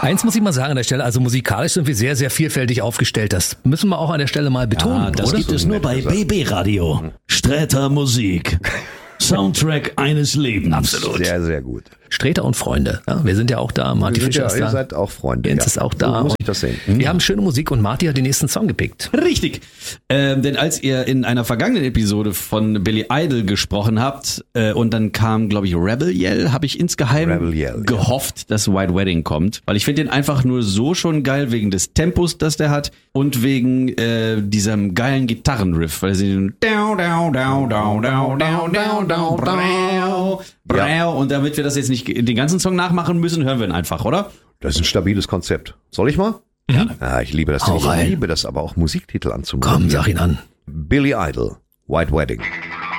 Eins muss ich mal sagen an der Stelle, also musikalisch sind wir sehr, sehr vielfältig aufgestellt. Das müssen wir auch an der Stelle mal betonen, das oder? gibt es nur bei BB Radio. Sträter Musik. Soundtrack eines Lebens. Absolut. Sehr, sehr gut. Sträter und Freunde. Ja, wir sind ja auch da. Marty Fischer ist Ihr da. seid auch Freunde. Jens ist auch da. So muss ich das sehen. Wir haben schöne Musik und Marty hat den nächsten Song gepickt. Richtig. Denn als ihr in einer vergangenen Episode von Billy Idol gesprochen habt und dann kam, glaube ich, Rebel Yell, habe ich insgeheim Rebel Yell, gehofft, dass White Wedding kommt. Weil ich finde den einfach nur so schon geil wegen des Tempos, das der hat und wegen diesem geilen Gitarrenriff. Weil sie und damit wir das jetzt nicht den ganzen Song nachmachen müssen, hören wir ihn einfach, oder? Das ist ein stabiles Konzept. Soll ich mal? Ja, ich liebe das. Hau rein. Ich liebe das aber auch, Musiktitel anzumachen. Komm, sag ihn an. Billy Idol, White Wedding.